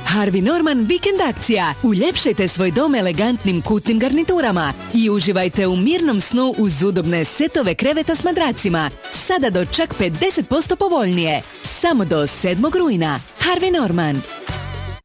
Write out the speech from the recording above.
Harvey Norman vikend akcija. Uljepšajte svoj dom elegantnim kutnim garniturama i uživajte u mirnom snu uz udobne setove kreveta s madracima. Sada do čak 50% povoljnije. Samo do 7. rujna. Harvey Norman.